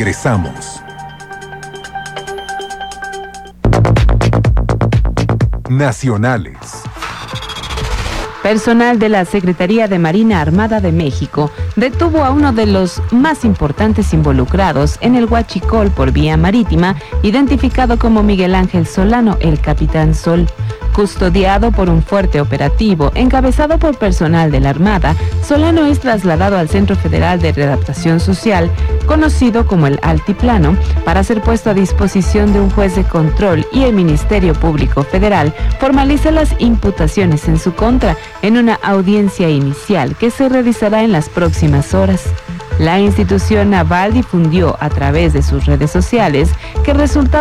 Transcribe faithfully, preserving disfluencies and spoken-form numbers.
Regresamos. Nacionales. Personal de la Secretaría de Marina Armada de México detuvo a uno de los más importantes involucrados en el huachicol por vía marítima, identificado como Miguel Ángel Solano, el Capitán Sol. Custodiado por un fuerte operativo encabezado por personal de la Armada, Solano es trasladado al Centro Federal de Readaptación Social, conocido como el Altiplano, para ser puesto a disposición de un juez de control, y el Ministerio Público Federal formaliza las imputaciones en su contra en una audiencia inicial que se realizará en las próximas horas. La institución naval difundió a través de sus redes sociales que resulta